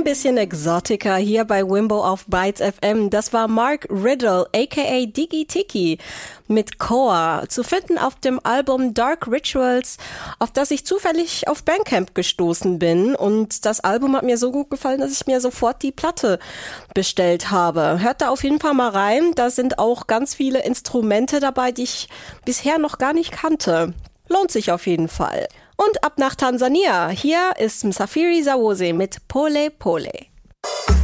bisschen Exotica hier bei Wimbo auf Bytes FM. Das war Mark Riddle, aka Diggy Tiki, mit Koa, zu finden auf dem Album Dark Rituals, auf das ich zufällig auf Bandcamp gestoßen bin. Und das Album hat mir so gut gefallen, dass ich mir sofort die Platte bestellt habe. Hört da auf jeden Fall mal rein. Da sind auch ganz viele Instrumente dabei, die ich bisher noch gar nicht kannte. Lohnt sich auf jeden Fall. Und ab nach Tansania. Hier ist Msafiri Zawose mit Pole Pole.